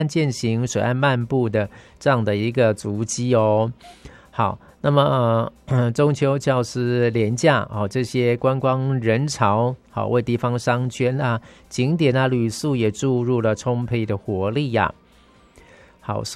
健行、水岸漫步的这样的一个足迹哦。好，那么中秋教师连假这些观光人潮为地方商圈景点旅宿也注入了充沛的活力呀。好。